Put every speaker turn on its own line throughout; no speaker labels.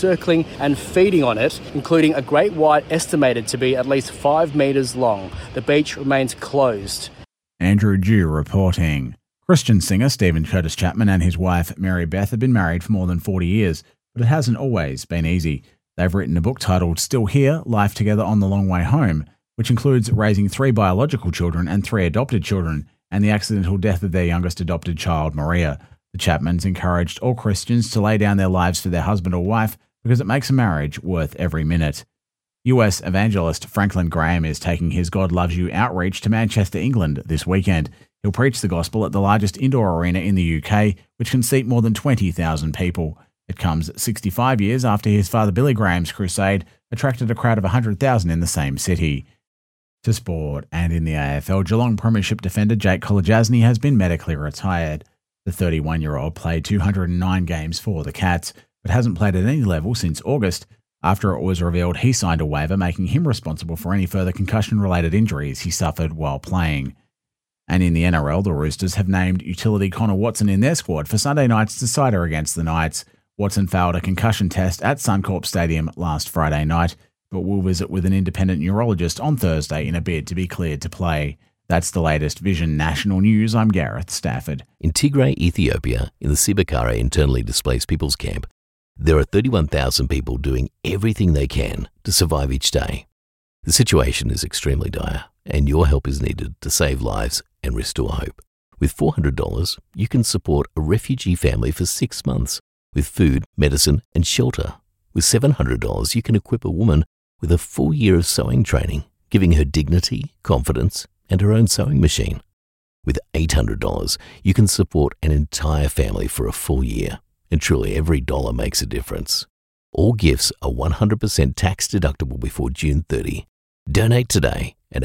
circling and feeding on it, including a great white estimated to be at least 5 metres long. The beach remains closed.
Andrew Dew reporting. Christian singer Stephen Curtis Chapman and his wife Mary Beth have been married for more than 40 years, but it hasn't always been easy. They've written a book titled Still Here, Life Together on the Long Way Home, which includes raising 3 biological children and 3 adopted children, and the accidental death of their youngest adopted child, Maria. The Chapmans encouraged all Christians to lay down their lives for their husband or wife because it makes a marriage worth every minute. US evangelist Franklin Graham is taking his God Loves You outreach to Manchester, England this weekend. He'll preach the gospel at the largest indoor arena in the UK, which can seat more than 20,000 people. It comes 65 years after his father Billy Graham's crusade attracted a crowd of 100,000 in the same city. To sport, and in the AFL, Geelong Premiership defender Jake Kolodjasny has been medically retired. The 31-year-old played 209 games for the Cats, but hasn't played at any level since August, after it was revealed he signed a waiver making him responsible for any further concussion-related injuries he suffered while playing. And in the NRL, the Roosters have named utility Connor Watson in their squad for Sunday night's decider against the Knights. Watson failed a concussion test at Suncorp Stadium last Friday night, but will visit with an independent neurologist on Thursday in a bid to be cleared to play. That's the latest Vision National News. I'm Gareth Stafford.
In Tigray, Ethiopia, in the Sibakara internally displaced people's camp, there are 31,000 people doing everything they can to survive each day. The situation is extremely dire, and your help is needed to save lives and restore hope. With $400, you can support a refugee family for 6 months with food, medicine, and shelter. With $700, you can equip a woman with a full year of sewing training, giving her dignity, confidence, and her own sewing machine. With $800, you can support an entire family for a full year, and truly every dollar makes a difference. All gifts are 100% tax deductible before June 30. Donate today at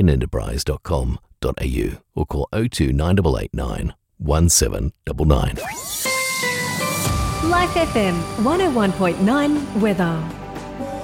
africanenterprise.com.au or call 02 9889 1799.
Life FM 101.9 weather.